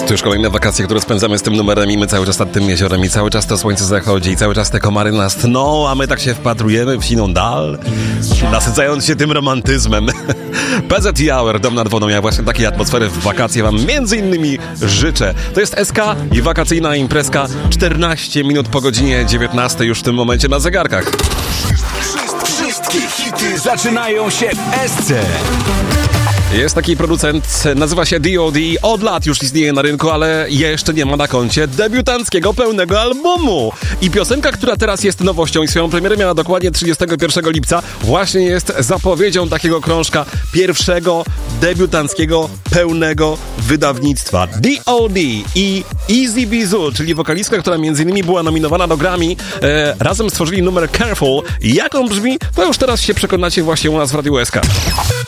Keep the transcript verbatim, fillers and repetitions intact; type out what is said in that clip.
To już kolejne wakacje, które spędzamy z tym numerem i my cały czas nad tym jeziorem i cały czas to słońce zachodzi i cały czas te komary nas tną, a my tak się wpatrujemy w siną dal, nasycając się tym romantyzmem. P Z T Hour, dom nad wodą. Ja właśnie takiej atmosfery w wakacje wam między innymi życzę. To jest S K i wakacyjna imprezka. czternaście minut po godzinie dziewiętnastej już w tym momencie na zegarkach. Wszystkie hity zaczynają się w S C. Jest taki producent, nazywa się D O D, od lat już istnieje na rynku, ale jeszcze nie ma na koncie debiutanckiego pełnego albumu. I piosenka, która teraz jest nowością i swoją premierę miała dokładnie trzydziestego pierwszego lipca, właśnie jest zapowiedzią takiego krążka pierwszego debiutanckiego pełnego wydawnictwa. D O D i Easy Bizu, czyli wokalistka, która między innymi była nominowana do Grammy, e, razem stworzyli numer Careful. Jak on brzmi, to już teraz się przekonacie właśnie u nas w Radiu S K.